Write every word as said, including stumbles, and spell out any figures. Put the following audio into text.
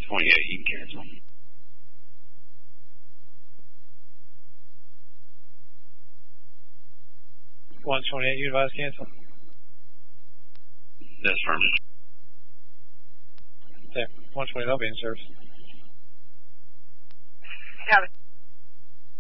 twenty-eight, you can cancel. one twenty-eight, you advise cancel? That's firm. Okay, one twenty, I'll be in service. Got it.